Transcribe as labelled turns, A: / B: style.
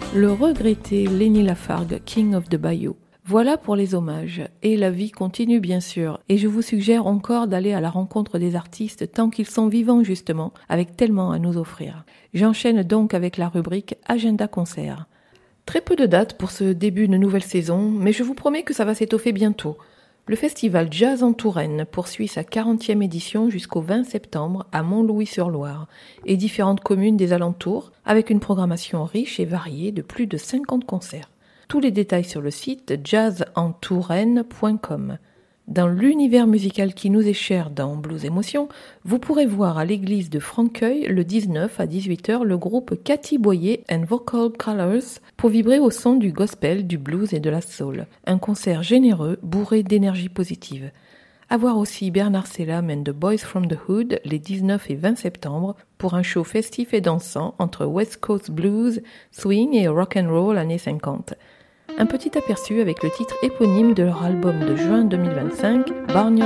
A: Le regretté Lenny Lafargue, King of the Bayou. Voilà pour les hommages. Et la vie continue bien sûr. Et je vous suggère encore d'aller à la rencontre des artistes tant qu'ils sont vivants justement, avec tellement à nous offrir. J'enchaîne donc avec la rubrique Agenda Concert. Très peu de dates pour ce début de nouvelle saison, mais je vous promets que ça va s'étoffer bientôt. Le festival Jazz en Touraine poursuit sa 40e édition jusqu'au 20 septembre à Montlouis-sur-Loire et différentes communes des alentours avec une programmation riche et variée de plus de 50 concerts. Tous les détails sur le site jazzentouraine.com. Dans l'univers musical qui nous est cher dans Blues Émotions, vous pourrez voir à l'église de Franqueuil le 19 à 18h le groupe Cathy Boyer and Vocal Colors pour vibrer au son du gospel, du blues et de la soul. Un concert généreux, bourré d'énergie positive. À voir aussi Bernard Selam and the Boys from the Hood les 19 et 20 septembre pour un show festif et dansant entre West Coast Blues, swing et rock and roll années 50. Un petit aperçu avec le titre éponyme de leur album de juin 2025, Barnyard